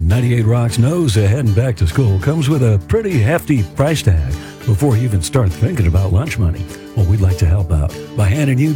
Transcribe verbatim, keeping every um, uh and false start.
ninety-eight Rocks knows that heading back to school comes with a pretty hefty price tag before you even start thinking about lunch money. Well, we'd like to help out by handing you